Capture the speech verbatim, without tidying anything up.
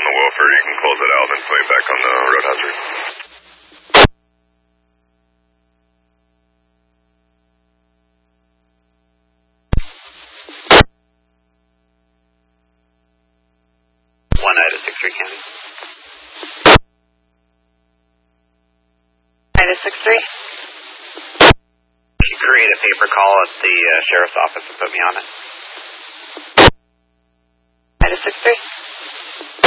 the welfare, you can close it out and play back on the road hazard. One Ida six three County. Ida six three. You create a paper call at the uh, sheriff's office and put me on it.